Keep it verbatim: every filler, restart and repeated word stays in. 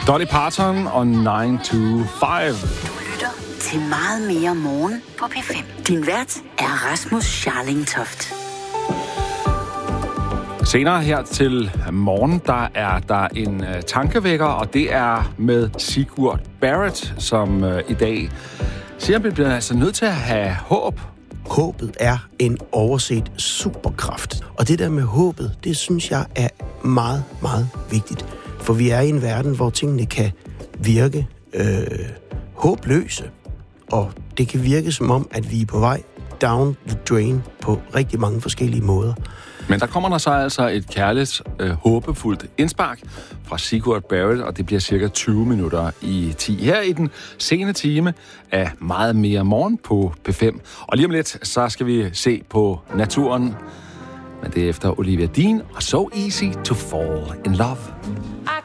Dolly Parton og nine to five. Du lytter til Meget mere morgen på P fem. Din vært er Rasmus Scharlingtoft. Senere her til morgen, der er der en uh, tankevækker, og det er med Sigurd Barrett, som uh, i dag siger, at vi bliver altså nødt til at have håb. Håbet er en overset superkraft. Og det der med håbet, det synes jeg er meget, meget vigtigt. For vi er i en verden, hvor tingene kan virke øh, håbløse. Og det kan virke som om, at vi er på vej down the drain på rigtig mange forskellige måder. Men der kommer der så altså et kærligt, øh, håbefuldt indspark fra Sigurd Barrett, og det bliver cirka tyve minutter i ti. Her i den sene time af Meget mere morgen på P fem. Og lige om lidt, så skal vi se på naturen. Men det er efter Olivia Dean og So Easy to Fall in Love.